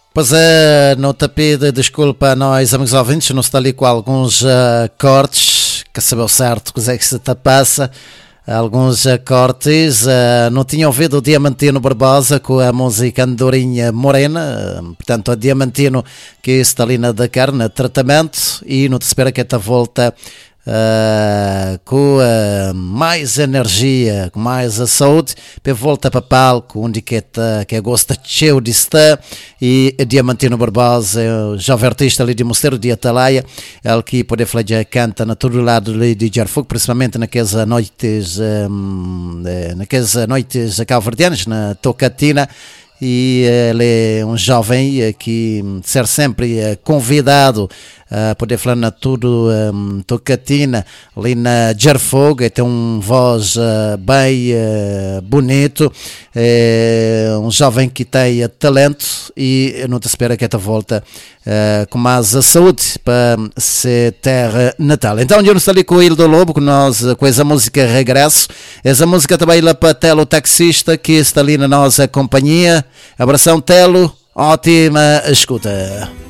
Pois é, não te pido desculpa a nós, amigos ouvintes, não está ali com alguns cortes, que saber o certo o que é que se te passa, alguns cortes, não tinha ouvido o Diamantino Barbosa com a música Andorinha Morena, portanto a Diamantino que está ali na Dakar, no tratamento, e não te espera que esta volta com mais energia, com mais a saúde, para volta para palco, onde que gosta cheio de estar, e Diamantino Barbosa, o jovem artista ali de Mosteiro de Atalaia, ele que pode falar já canta na todo lado ali de Jarfug, principalmente naquelas noites calverdianas, na Tocatina. E ele é um jovem que ser sempre convidado a poder falar na tudo Tocatina, ali na Jarfog, tem um voz bem bonito, um jovem que tem talento e não te espera que esta volta com mais a saúde para ser terra natal. Então eu estou ali com o Hildo Lobo, com essa música Regresso, essa música também lá para Telo Taxista, que está ali na nossa companhia. Abração Telo, ótima escuta.